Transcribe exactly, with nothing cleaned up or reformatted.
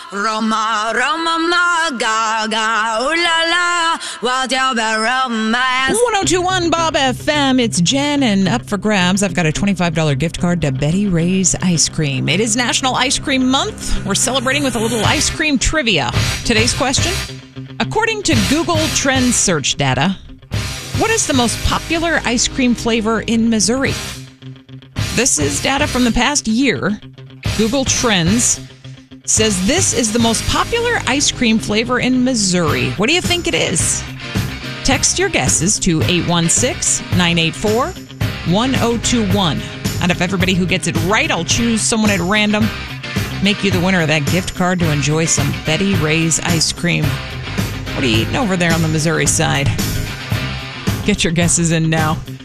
Roma, Roma, ma, ga, ga, ooh la la, what's your romance? one oh two point one Bob F M. It's Jen, and up for grabs, I've got a twenty-five dollars gift card to Betty Ray's Ice Cream. It is National Ice Cream Month. We're celebrating with a little ice cream trivia. Today's question: according to Google Trends search data, what is the most popular ice cream flavor in Missouri? This is data from the past year. Google Trends says this is the most popular ice cream flavor in Missouri. What do you think it is? Text your guesses to eight one six, nine eight four, one oh two one. Out of everybody who gets it right, I'll choose someone at random, make you the winner of that gift card to enjoy some Betty Ray's ice cream. What are you eating over there on the Missouri side? Get your guesses in now.